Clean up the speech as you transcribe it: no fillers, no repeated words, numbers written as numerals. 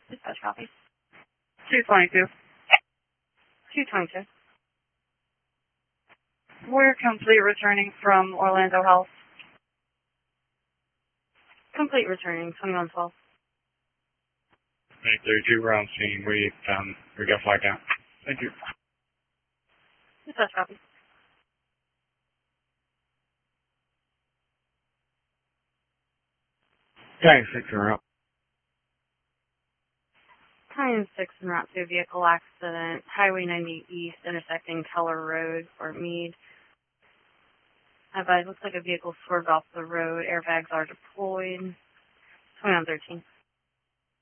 Dispatch copy. 222. 222. We're complete returning from Orlando Health. Complete returning, 2112. 832, we're on scene. We got flag down. Thank you. Dispatch copy. Okay, 6 in route. Time 6 en route to a vehicle accident. Highway 90 East, intersecting Keller Road or Meade. Advise, looks like a vehicle swerved off the road. Airbags are deployed. 2113.